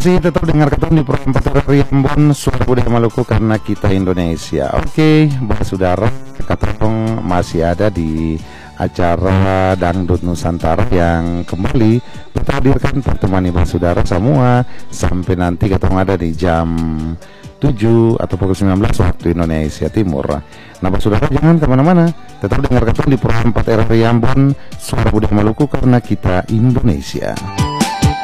Masih tetap dengar ketemu di program Pateri Ambon Suara Budaya Maluku karena kita Indonesia. Oke, saudara, katong masih ada di acara Dangdut Nusantara yang kembali kita hadirkan pertemani saudara semua sampai nanti ketemu ada di jam 7 atau pukul 19 waktu Indonesia Timur. Nah, saudara jangan kemana-mana, tetap dengar ketemu di program Pateri Ambon Suara Budaya Maluku karena kita Indonesia.